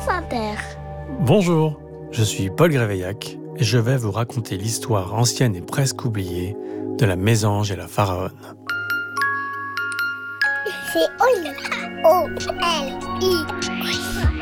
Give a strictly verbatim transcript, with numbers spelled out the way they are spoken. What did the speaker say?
France Inter. Bonjour, je suis Paul Gréveillac et je vais vous raconter l'histoire ancienne et presque oubliée de la mésange et la pharaone. C'est Oli. O L I.